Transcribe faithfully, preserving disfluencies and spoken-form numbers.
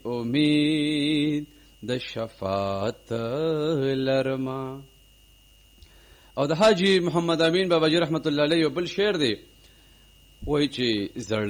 امید د شفاعت لرما. او د حاجی محمد امین بابا جی رحمت الله علیه بل شعر دی، وای چې زړه